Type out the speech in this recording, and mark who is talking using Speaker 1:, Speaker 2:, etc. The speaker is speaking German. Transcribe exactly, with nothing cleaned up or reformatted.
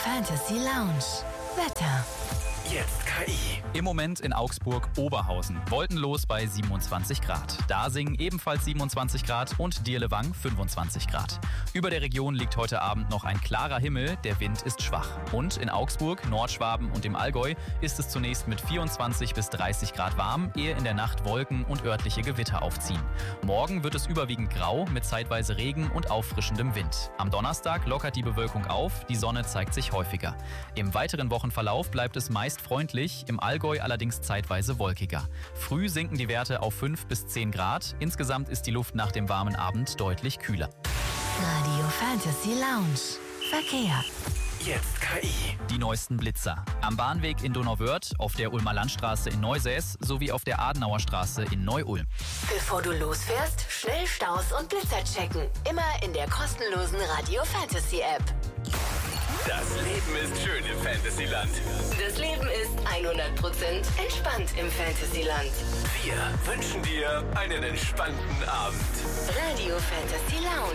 Speaker 1: Fantasy Lounge. Wetter.
Speaker 2: Jetzt K I.
Speaker 3: Im Moment in Augsburg-Oberhausen. Wolkenlos bei siebenundzwanzig Grad. Dasing ebenfalls siebenundzwanzig Grad und Dirlewang fünfundzwanzig Grad. Über der Region liegt heute Abend noch ein klarer Himmel, der Wind ist schwach. Und in Augsburg, Nordschwaben und dem Allgäu ist es zunächst mit vierundzwanzig bis dreißig Grad warm, ehe in der Nacht Wolken und örtliche Gewitter aufziehen. Morgen wird es überwiegend grau mit zeitweise Regen und auffrischendem Wind. Am Donnerstag lockert die Bewölkung auf, die Sonne zeigt sich häufiger. Im weiteren Wochenverlauf bleibt es meist freundlich, im Allgäu allerdings zeitweise wolkiger. Früh sinken die Werte auf fünf bis zehn Grad. Insgesamt ist die Luft nach dem warmen Abend deutlich kühler.
Speaker 1: Radio Fantasy Lounge. Verkehr.
Speaker 2: Jetzt K I.
Speaker 3: Die neuesten Blitzer. Am Bahnweg in Donauwörth, auf der Ulmer Landstraße in Neusäß sowie auf der Adenauer Straße in Neu-Ulm.
Speaker 1: Bevor du losfährst, schnell Staus und Blitzer checken. Immer in der kostenlosen Radio Fantasy App.
Speaker 2: Das Leben ist schön im Fantasyland.
Speaker 1: Das Leben ist hundert Prozent entspannt im Fantasyland.
Speaker 2: Wir wünschen dir einen entspannten Abend.
Speaker 1: Radio Fantasy Lounge.